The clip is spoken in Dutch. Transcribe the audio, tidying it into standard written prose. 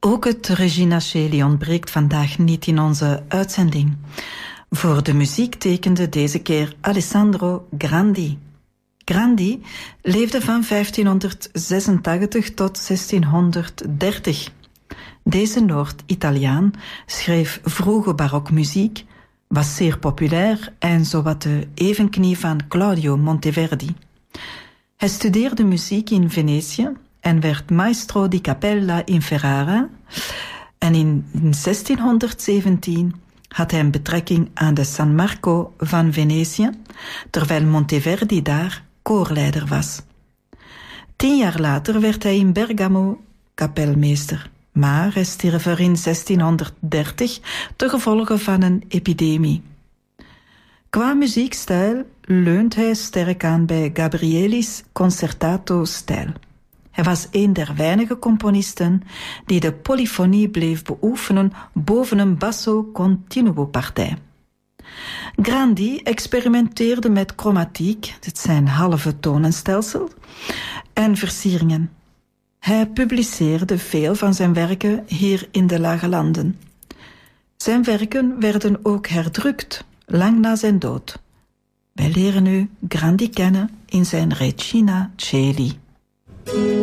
Ook het Regina Coeli ontbreekt vandaag niet in onze uitzending. Voor de muziek tekende deze keer Alessandro Grandi. Grandi leefde van 1586 tot 1630. Deze Noord-Italiaan schreef vroege barokmuziek, was zeer populair en zowat de evenknie van Claudio Monteverdi. Hij studeerde muziek in Venetië en werd maestro di cappella in Ferrara. En in 1617 had hij een betrekking aan de San Marco van Venetië, terwijl Monteverdi daar koorleider was. 10 jaar later werd hij in Bergamo kapelmeester, maar hij stierf er in 1630 ten gevolge van een epidemie. Qua muziekstijl leunt hij sterk aan bij Gabrieli's concertato-stijl. Hij was een der weinige componisten die de polyfonie bleef beoefenen boven een basso continuo partij. Grandi experimenteerde met chromatiek, dit zijn halve tonenstelsel, en versieringen. Hij publiceerde veel van zijn werken hier in de Lage Landen. Zijn werken werden ook herdrukt, lang na zijn dood. Wij leren nu Grandi kennen in zijn Regina Coeli.